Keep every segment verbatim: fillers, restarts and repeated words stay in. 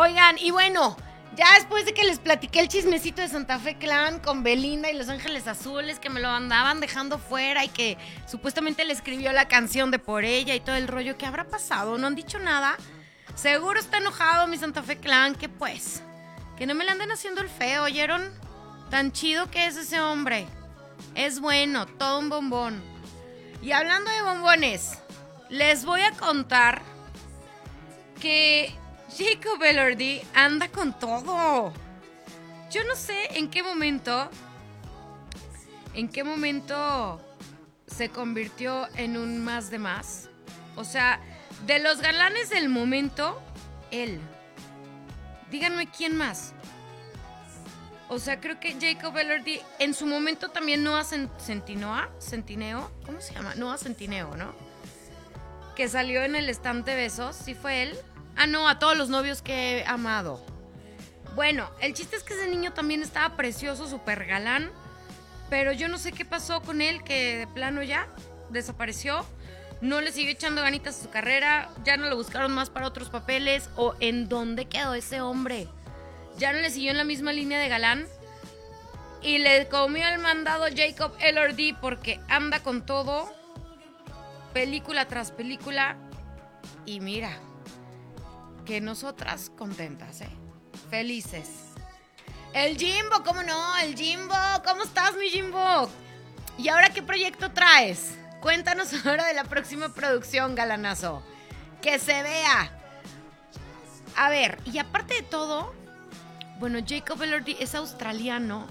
Oigan, y bueno, ya después de que les platiqué el chismecito de Santa Fe Clan con Belinda y Los Ángeles Azules, que me lo andaban dejando fuera y que supuestamente le escribió la canción de Por Ella y todo el rollo, ¿qué habrá pasado? ¿No han dicho nada? Seguro está enojado mi Santa Fe Clan, que pues, que no me le anden haciendo el feo, ¿oyeron? Tan chido que es ese hombre. Es bueno, todo un bombón. Y hablando de bombones, les voy a contar que Jacob Elordi anda con todo. Yo no sé en qué momento, en qué momento se convirtió en un más de más. O sea, de los galanes del momento, él. Díganme quién más. O sea, creo que Jacob Elordi en su momento también Noah Centineo, Centineo, ¿cómo se llama? Noah Centineo, ¿no? Que salió en el estante besos, ¿sí fue él? Ah, no, a todos los novios que he amado. Bueno, el chiste es que ese niño también estaba precioso, súper galán, pero yo no sé qué pasó con él, que de plano ya desapareció. No le siguió echando ganitas a su carrera, ya no lo buscaron más para otros papeles, o en dónde quedó ese hombre. Ya no le siguió en la misma línea de galán y le comió el mandado Jacob Elordi porque anda con todo, película tras película, y mira, que nosotras contentas, ¿eh? Felices. El Jimbo, ¿cómo no? El Jimbo, ¿cómo estás, mi Jimbo? ¿Y ahora qué proyecto traes? Cuéntanos ahora de la próxima producción, galanazo. Que se vea. A ver, y aparte de todo, bueno, Jacob Elordi es australiano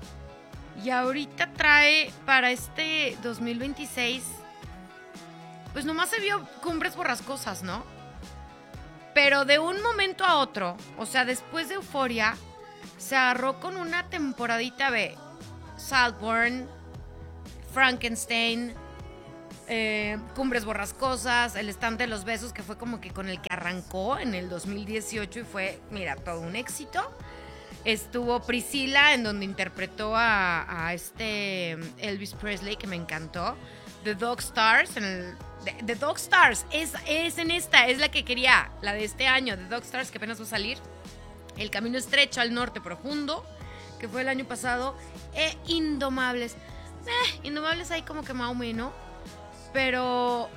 y ahorita trae para este dos mil veintiséis, pues nomás se vio Cumbres Borrascosas, ¿no? Pero de un momento a otro, o sea, después de Euphoria, se agarró con una temporadita de Saltburn, Frankenstein, eh, Cumbres Borrascosas, El Estante de los Besos, que fue como que con el que arrancó en el dos mil dieciocho y fue, mira, todo un éxito. Estuvo Priscilla, en donde interpretó a, a este Elvis Presley, que me encantó. The Dog Stars, en el, The, The Dog Stars, es, es en esta, es la que quería, la de este año, The Dog Stars, que apenas va a salir. El Camino Estrecho al Norte Profundo, que fue el año pasado. E Indomables. Eh, Indomables hay como que más o menos, pero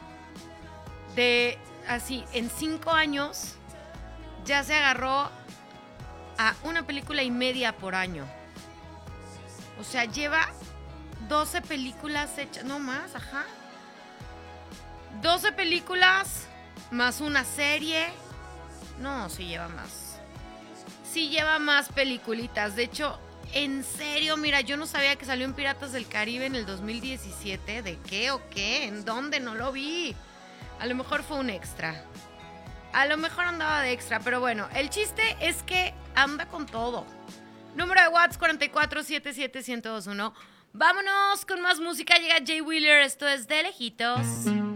de así, en cinco años ya se agarró a una película y media por año. O sea, lleva doce películas hechas, no más, ajá. doce películas más una serie. No, sí lleva más. Sí lleva más peliculitas. De hecho, en serio, mira, yo no sabía que salió en Piratas del Caribe en el dos mil diecisiete. ¿De qué o qué? ¿En dónde? No lo vi. A lo mejor fue un extra. A lo mejor andaba de extra, pero bueno, el chiste es que anda con todo. Número de WhatsApp cuatro cuatro siete siete uno cero dos uno. Vámonos con más música. Llega Jay Wheeler, esto es De Lejitos.